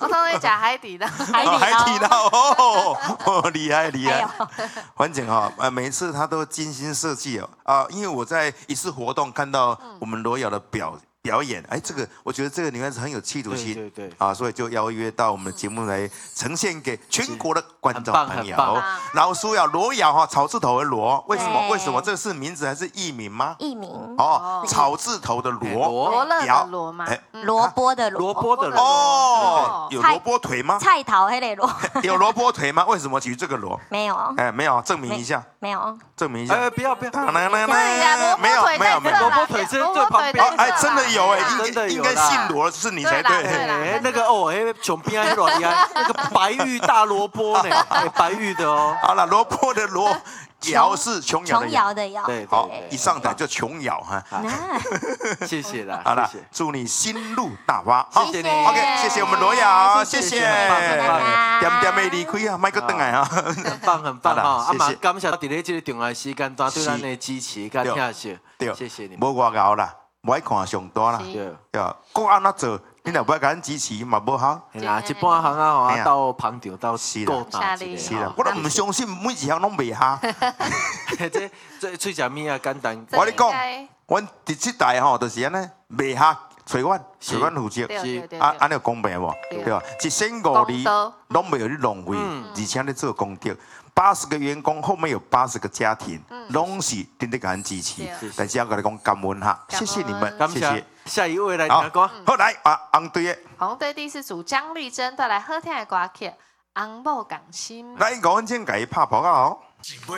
我通常讲海底捞， 海底捞哦，厉害厉害。反正哈，每一次他都精心设计哦因为我在一次活动看到我们罗瑶的表演，哎，这个我觉得这个女孩子很有企图心，对所以就邀约到我们的节目来呈现给全国的观众朋友。老苏呀，罗瑶哈，草字头的罗，为什么？为什么？这是名字还是艺名吗？ 艺名草字头的罗， 罗勒的罗吗？ 萝卜的萝， 哦，有萝卜腿吗？ 菜头那个萝， 有萝卜腿吗？为什么取这个罗？ 没有， 没有，证明一下， 没有， 证明一下。 不要， 没有， 萝卜腿是最旁边。 哎，真的有哎，应该姓罗是你才对。 那个穷边那个白玉大萝卜呢，白玉的哦。 好了，萝卜的萝，瑶是琼瑶的瑶。 对， 好，一上台就琼瑶哈。 谢谢啦， 好了，祝你心路大发。 谢谢你 ，OK， 谢谢我们罗瑶，谢谢。点点没离开啊，麦克登来啊， 很棒很棒哈。谢谢，感谢在这个重要的时间段对咱的支持跟听谢，谢谢你。 无外熬啦。不爱看上大啦，对吧？各安怎做，你若不爱甲咱支持嘛，不好。 一般行啊，到旁场到够大，是啦。我都唔相信每一项拢袂下。 这喙食面啊，简单。 我跟你讲，阮第七代吼，就是安尼袂下，找阮负责。安尼公平无？对吧？一身5年拢袂有你浪费，而且咧做功德。80个员工，后面有80个家庭，拢是真的感恩支持。但是要跟你讲感恩哈，谢谢你们，谢谢。 下一位来听歌， 好来红队的， 红队第四组江丽珍带来好听的歌曲《红某港心》。 来，5分钟给伊拍谱啊！